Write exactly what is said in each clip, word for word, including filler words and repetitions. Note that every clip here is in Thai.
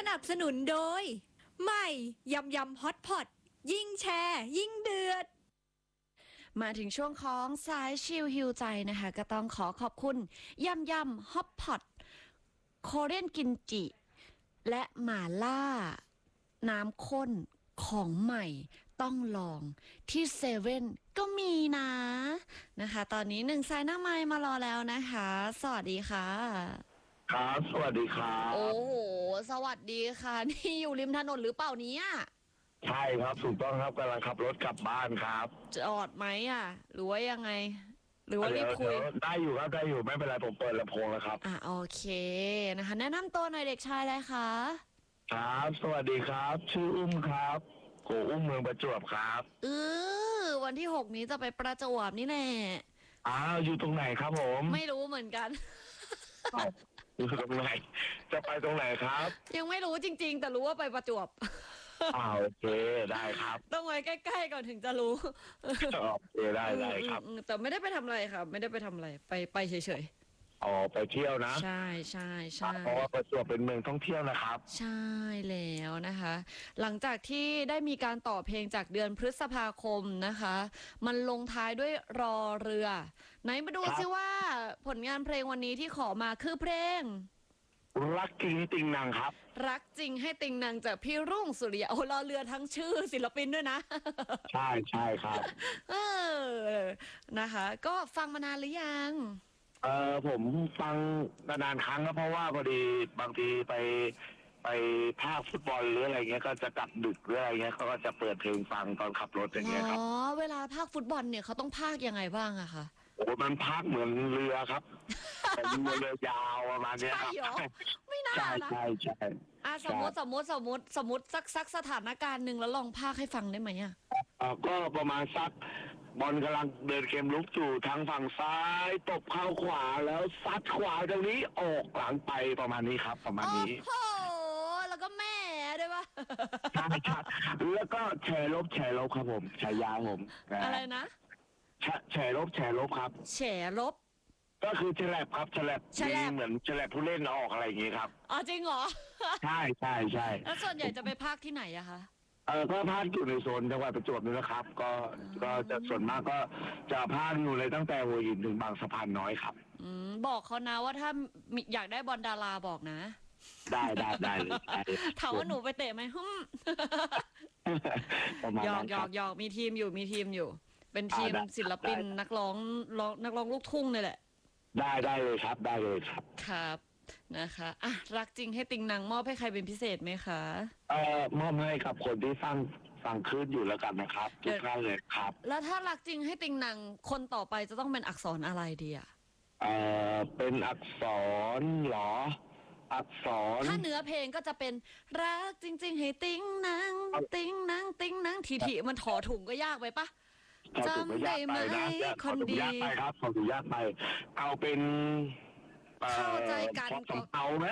นับสนุนโดยใหม่ยำยำฮอตพอตยิ่งแชร์ยิ่งเดือดมาถึงช่วงของสายชิลฮิวใจนะคะก็ต้องขอขอบคุณยำยำฮอตพอตโคเรียนกินจิและหม่าล่าน้ำข้นของใหม่ต้องลองที่เซเว่นก็มีนะนะคะตอนนี้หนึ่งสายหน้าไมค์มารอแล้วนะคะสวัสดีค่ะครับสวัสดีครับโอ้โหสวัสดีค่ะนี่อยู่ริมถนนหรือเปล่าเนี้ยใช่ครับถูกต้องครับกำลังขับรถกลับบ้านครับจอดไหมอ่ะหรือว่ายังไงหรือว่ารีบคุยได้อยู่ครับได้อยู่ไม่เป็นไรผมเปิดลำโพงแล้วครับอ่ะโอเคนะคะแนะนำตัวหน่อยเด็กชายอะไรคะครับสวัสดีครับชื่ออุ้มครับโกอุ้มเมืองประจวบครับเออวันที่หกนี้จะไปประจวบนี่แหละอ้าวอยู่ตรงไหนครับผมไม่รู้เหมือนกันอยู่ตรงไหนจะไปตรงไหนครับยังไม่รู้จริงๆแต่รู้ว่าไปประจวบอ้าวโอเคได้ครับต้องไว้ใกล้ๆก่อนถึงจะรู้โอเคได้ได้ครับแต่ไม่ได้ไปทำอะไรครับไม่ได้ไปทำอะไรไปไปเฉยๆอ๋อไปเที่ยวนะใช่ใช่ใช่เพราะว่าประจวบเป็นเมืองท่องเที่ยวนะครับใช่แล้วนะคะหลังจากที่ได้มีการต่อเพลงจากเดือนพฤษภาคมนะคะมันลงท้ายด้วยรอเรือไหนมาดูซิว่าผลงานเพลงวันนี้ที่ขอมาคือเพลงรักจริงให้ติงนางครับรักจริงให้ติงนางจากพี่รุ่งสุริยะโอ้รอเรือทั้งชื่อศิลปินด้วยนะใช่ใช่ครับเออนะคะก็ฟังมานานหรือยังเออผมฟังนานๆครั้งก็เพราะว่าพอดีบางทีไปไปภาคฟุตบอลหรืออะไรเงี้ยก็จะกลับดึกหรืออะไรเงี้ยเขาก็จะเปิดเพลงฟังตอนขับรถอย่างเงี้ยครับอ๋อเวลาภาคฟุตบอลเนี่ยเขาต้องภาคยังไงบ้างอะคะโอ้มันภาคเหมือนเรือครับแต่เรือเรือยาวประมาณนี้ครับใช่หรอไม่น่านะใช่ใช่ใช่อ่ะสมมติสมมติสมมติสมมติสักสักสถานการณ์หนึ่งแล้วลองภาคให้ฟังได้ไหมอะอ่าก็ประมาณสักบอลกำลังเดินเกมลุกอยู่ทางฝั่งซ้ายตบเข้าขวาแล้วซัดขวาตรงนี้ออกหลังไปประมาณนี้ครับประมาณนี้โอ้โหแล้วก็แม่ด้วยปะใช่ครับแล้วก็แชร์ลบแชร์ลบครับผมฉายาผมอะไรนะแชแชร์ลบแชร์ลบครับแฉลบก็คือฉลับครับฉลับมีเหมือนฉลับผู้เล่นออกอะไรอย่างงี้ครับอ๋อจริงเหรอใช่ใช่ใช่แล้วส่วนใหญ่จะไปภาคที่ไหนอะคะเออก็พากอยู่ในโซนจังหวัดประจวบนี่นะครับก็ก็จะส่วนมากก็จะพากอยู่เลยตั้งแต่หัวหินถึงบางสะพานน้อยครับอืมบอกเขานะว่าถ้าอยากได้บอลดาราบอกนะได้ได้ได้เลยถามว่าหนูไปเตะไหมฮึมหยอกหยอกหยอกมีทีมอยู่มีทีมอยู่เป็นทีมศิลปินนักร้องร้องนักร้องลูกทุ่งนี่แหละได้ได้เลยครับได้เลยครับครับนะคะอ่ะรักจริงให้ติงนางมอบให้ใครเป็นพิเศษไหมคะเอ่อมอบให้กับคนที่ฟังฟังคลื่นอยู่แล้วกันนะครับทุกท่านเลยครับแล้วถ้ารักจริงให้ติงนางคนต่อไปจะต้องเป็นอักษรอะไรดีอ่ะเอ่อเป็นอักษรเหรออักษรถ้าเนื้อเพลงก็จะเป็นรักจริงๆให้ติงนางติงนางติงนางทีทีมันถอถุงก็ยากไปปะจำได้ไหมคนดียากไปครับขอดูยากไปเอาเป็นเข้าใจกันก็เอาไหม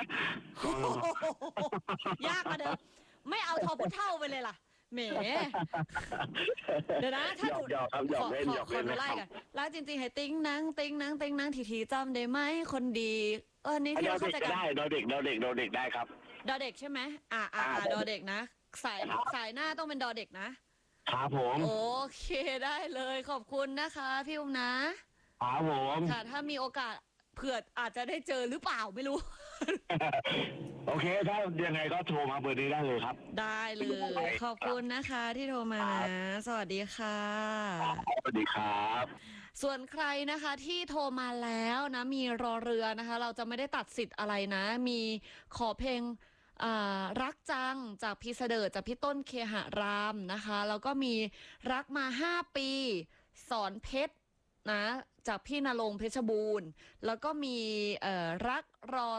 ยากมาเด้อไม่เอาทอพุเท่าไปเลยล่ะแหมเดี๋ยวนะถ้าหนูขอขอคนไล่กันรักจริงๆให้ติ้งนังติ้งนังติ้งนังทีทีจำได้ไหมคนดีเออนี่ที่เราเข้าใจกันได้ดอเด็กดอเด็กดอเด็กได้ครับดอเด็กใช่ไหมอ่าอ่าดอเด็กนะสายสายหน้าต้องเป็นดอเด็กนะครับผมโอเคได้เลยขอบคุณนะคะพี่อุ้มนะครับผมค่ะถ้ามีโอกาสเผื่ออาจจะได้เจอหรือเปล่าไม่รู้โอเคถ้ายังไงก็โทรมาเบอร์นี้ได้เลยครับได้เลยขอบคุณนะคะที่โทรมานะสวัสดีค่ะสวัสดีครับส่วนใครนะคะที่โทรมาแล้วนะมีรอเรือนะคะเราจะไม่ได้ตัดสิทธิ์อะไรนะมีขอเพลงรักจังจากพี่เสดิร์ดจากพี่ต้นเคหะรามนะคะแล้วก็มีรักมาห้าปีสอนเพชรนะจากพี่ณรงค์เพชรบูรณ์แล้วก็มีรักรอ